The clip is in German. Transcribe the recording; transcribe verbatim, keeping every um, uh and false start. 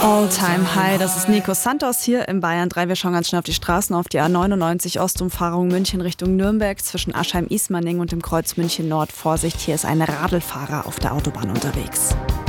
All-Time High, das ist Nico Santos hier im Bayern drei. Wir schauen ganz schnell auf die Straßen, auf die A neunundneunzig Ostumfahrung München Richtung Nürnberg zwischen Aschheim-Ismaning und dem Kreuz München Nord. Vorsicht, hier ist ein Radlfahrer auf der Autobahn unterwegs.